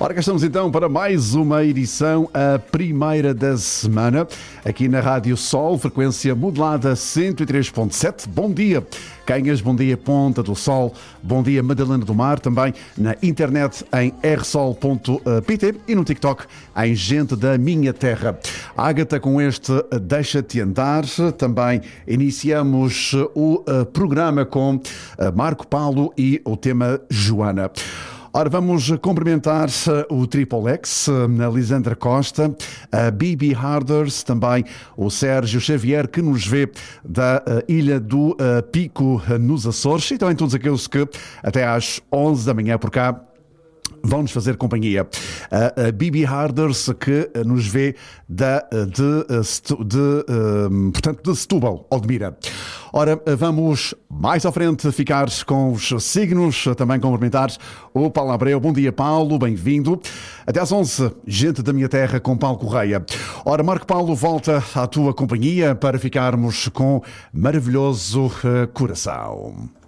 Ora, cá estamos então para mais uma edição, a primeira da semana, aqui na Rádio Sol, frequência modulada 103.7. Bom dia, Canhas, bom dia, Ponta do Sol, bom dia, Madalena do Mar, também na internet em rsol.pt e no TikTok em Gente da Minha Terra. Ágata, com este Deixa-te Andar, também iniciamos o programa com Marco Paulo e o tema Joana. Ora, vamos cumprimentar o Triple X, a Lisandra Costa, a Bibi Harders, também o Sérgio Xavier, que nos vê da Ilha do Pico, nos Açores, e também todos aqueles que até às 11 da manhã por cá vão-nos fazer companhia. A Bibi Harders, que nos vê portanto, de Setúbal, Odmira. Ora, vamos mais à frente ficar com os signos, também cumprimentar o Paulo Abreu. Bom dia, Paulo, bem-vindo. Até às 11, Gente da Minha Terra, com Paulo Correia. Ora, Marco Paulo, volta à tua companhia para ficarmos com Maravilhoso Coração.